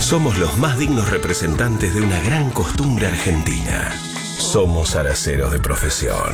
Somos los más dignos representantes de una gran costumbre argentina. Somos zaraceros de profesión.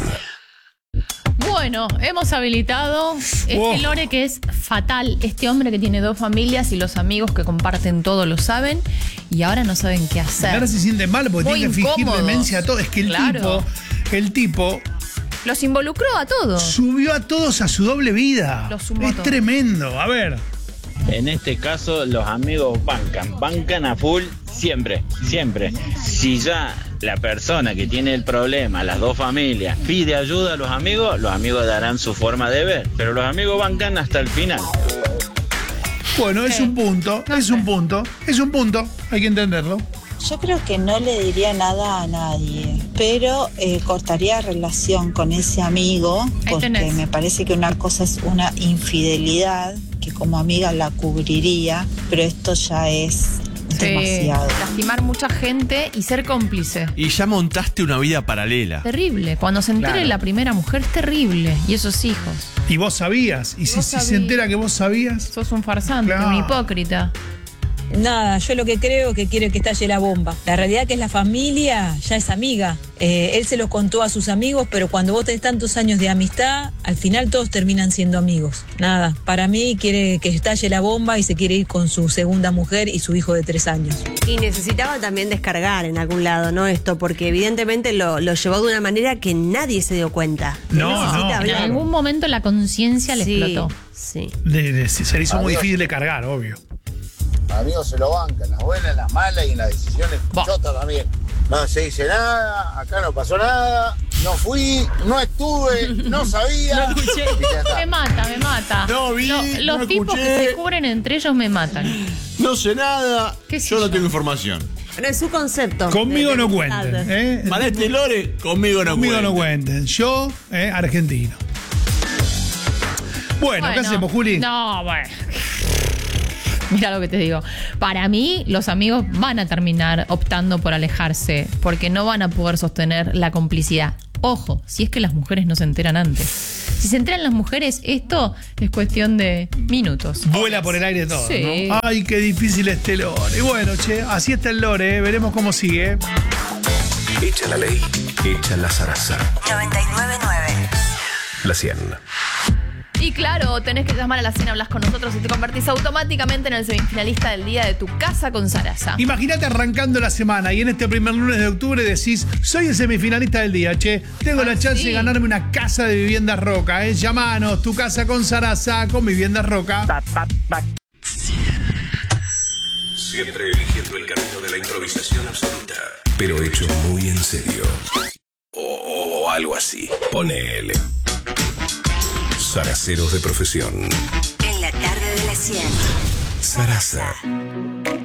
Bueno, hemos habilitado este lore que es fatal. Este hombre que tiene 2 familias y los amigos que comparten todo lo saben y ahora no saben qué hacer. Ahora se siente mal porque Muy tiene que fingir incómodos. demencia a todo. Es que el tipo los involucró a todos. subió a todos a su doble vida. Los sumó a Es todos. tremendo. A ver. En este caso, los amigos bancan a full siempre. Si ya la persona que tiene el problema, las 2 familias, pide ayuda a los amigos darán su forma de ver, pero los amigos bancan hasta el final. Bueno, es un punto, es un punto, hay que entenderlo. Yo creo que no le diría nada a nadie, pero cortaría relación con ese amigo, porque me parece que una cosa es una infidelidad, que como amiga la cubriría, pero esto ya es demasiado. Lastimar mucha gente y ser cómplice. Y ya montaste una vida paralela. Terrible. Cuando se entere la primera mujer es terrible. Y esos hijos. Y vos sabías. Y si se entera que vos sabías. Sos un farsante, un hipócrita. Nada, yo lo que creo que quiere que estalle la bomba. La realidad que es la familia, ya es amiga. Él se lo contó a sus amigos, pero cuando vos tenés tantos años de amistad, al final todos terminan siendo amigos. Nada, para mí quiere que estalle la bomba y se quiere ir con su segunda mujer y su hijo de 3 años. Y necesitaba también descargar en algún lado, ¿no? Esto, porque evidentemente lo llevó de una manera que nadie se dio cuenta. En algún momento la conciencia le explotó. Sí. Se le hizo muy difícil de cargar, obvio. Amigos se lo bancan, las buenas, las malas y en las decisiones chotas también. No se dice nada, acá no pasó nada, no fui, no estuve, no sabía. No escuché. Me mata. No vi, los no tipos escuché. que se cubren entre ellos me matan. No sé nada, yo no tengo información. Pero es su concepto. Conmigo no cuenten. Para este lore, conmigo no cuenten. Yo, argentino. Bueno, ¿qué hacemos, Juli? No, bueno. Mira lo que te digo. Para mí, los amigos van a terminar optando por alejarse porque no van a poder sostener la complicidad. Ojo, si es que las mujeres no se enteran antes. Si se enteran las mujeres, esto es cuestión de minutos. Vuela por el aire todo, sí. ¿no? Ay, qué difícil este lore. Y bueno, che, así está el lore, veremos cómo sigue. Echa la ley, echa la zaraza. 99.9. La 100. Y claro, tenés que llamar a la 100, hablas con nosotros y te convertís automáticamente en el semifinalista del día de Tu Casa con Sarasa. Imagínate arrancando la semana y en este primer lunes de octubre decís, soy el semifinalista del día, che. Tengo la chance de ganarme una casa de Viviendas Roca, ¿eh? Llamanos, Tu Casa con Sarasa, con Viviendas Roca. Siempre eligiendo el camino de la improvisación absoluta, pero hecho muy en serio. O algo así. Ponele. Zaraceros de profesión. En la tarde de la 100. Sarasa.